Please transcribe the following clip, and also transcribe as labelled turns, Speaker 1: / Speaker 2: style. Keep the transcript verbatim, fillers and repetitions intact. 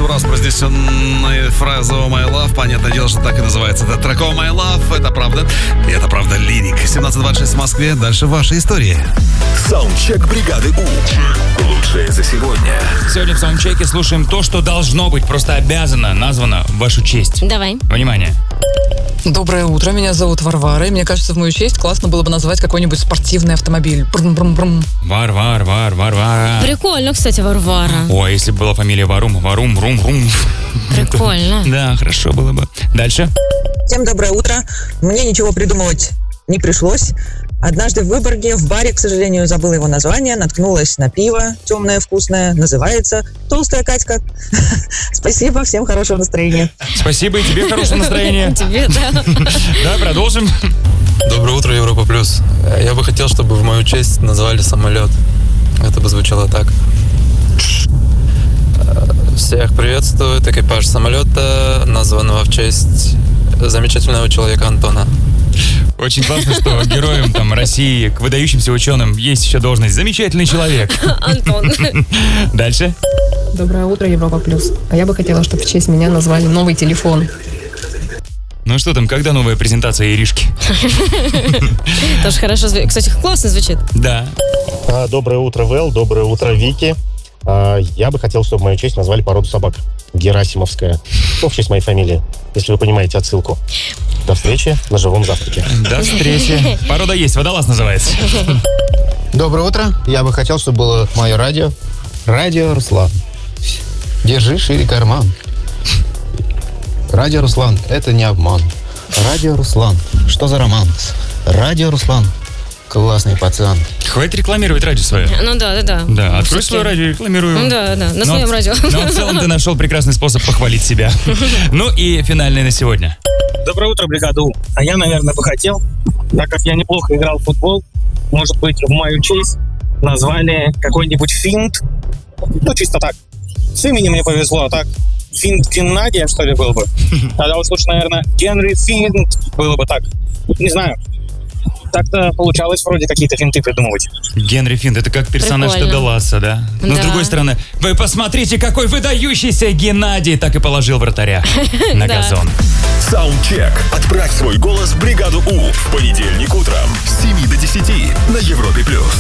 Speaker 1: множество раз произнесенная фраза «Oh my love». Понятное дело, что так и называется этот трек «Oh my love». Это правда. И это правда лирик. семнадцать двадцать шесть в Москве. Дальше ваши истории.
Speaker 2: Саундчек бригады У. Лучшее за сегодня.
Speaker 3: Сегодня в саундчеке слушаем то, что должно быть, просто обязано, названо в вашу честь.
Speaker 4: Давай.
Speaker 3: Внимание.
Speaker 5: Доброе утро, меня зовут Варвара, и мне кажется, в мою честь классно было бы назвать какой-нибудь спортивный автомобиль. Брум-брум-брум.
Speaker 3: Вар-вар, вар, Варвара.
Speaker 4: Прикольно, кстати, Варвара.
Speaker 3: Ой, если бы была фамилия Варум, Варум, Рум, Рум.
Speaker 4: Прикольно.
Speaker 3: Да, хорошо было бы. Дальше.
Speaker 6: Всем доброе утро. Мне ничего придумывать не пришлось. Однажды в Выборге, в баре, к сожалению, забыла его название, наткнулась на пиво темное, вкусное, называется «Толстая Катька». Спасибо, всем хорошего настроения.
Speaker 3: Спасибо, и тебе хорошего настроения.
Speaker 4: Тебе, да.
Speaker 3: Да, продолжим.
Speaker 7: Доброе утро, Европа Плюс. Я бы хотел, чтобы в мою честь назвали самолет. Это бы звучало так. Всех приветствует экипаж самолета, названного в честь замечательного человека Антона.
Speaker 3: Очень классно, что героям там России, к выдающимся ученым есть еще должность «замечательный человек».
Speaker 4: Антон.
Speaker 3: Дальше.
Speaker 8: Доброе утро, Европа Плюс. А я бы хотела, чтобы в честь меня назвали новый телефон.
Speaker 3: Ну что там, когда новая презентация Иришки?
Speaker 4: Тоже хорошо звучит. Кстати, классно звучит.
Speaker 3: Да.
Speaker 9: А, доброе утро, Вэл. Доброе утро, Вики. А, я бы хотел, чтобы в мою честь назвали породу собак. Герасимовская. Ну, в честь моей фамилии, если вы понимаете отсылку. До встречи на живом завтраке.
Speaker 3: До встречи. Порода есть, водолаз называется.
Speaker 10: Доброе утро. Я бы хотел, чтобы было мое радио. Радио Руслан. Держи шире карман. Радио Руслан, это не обман. Радио Руслан, что за романс? Радио Руслан, классный пацан.
Speaker 3: Хватит рекламировать радио свое.
Speaker 4: Ну да, да, да.
Speaker 3: Да, открой свое радио, рекламирую.
Speaker 4: Ну да, да, на своем радио.
Speaker 3: Но в целом ты нашел прекрасный способ похвалить себя. Ну и финальный на сегодня.
Speaker 11: Доброе утро, бригада У. А я, наверное, бы хотел, так как я неплохо играл в футбол, может быть, в мою честь назвали какой-нибудь финт. Ну, чисто так. С именем мне повезло, а так финт Геннадия, что ли, был бы. Тогда уж лучше, наверное, Генри Финт было бы так. Не знаю. Так-то получалось вроде какие-то финты придумывать.
Speaker 3: Генри Финт, это как персонаж
Speaker 4: Прикольно.
Speaker 3: Теда Ласса, да? Но
Speaker 4: Да.
Speaker 3: с другой стороны, вы посмотрите, какой выдающийся Геннадий, так и положил вратаря на
Speaker 4: Да.
Speaker 3: газон.
Speaker 2: Саундчек. Отправь свой голос в бригаду У в понедельник утром с семи до десяти на Европе Плюс.